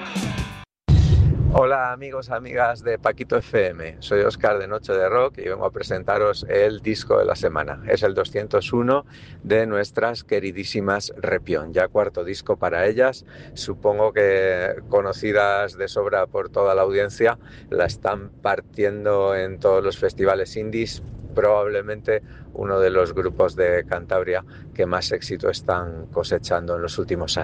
Hola amigos, amigas de Paquito FM, soy Óscar de Noche de Rock y vengo a presentaros el disco de la semana. Es el 201 de nuestras queridísimas Repión, ya cuarto disco para ellas. Supongo que conocidas de sobra por toda la audiencia, la están partiendo en todos los festivales indies, probablemente uno de los grupos de Cantabria que más éxito están cosechando en los últimos años.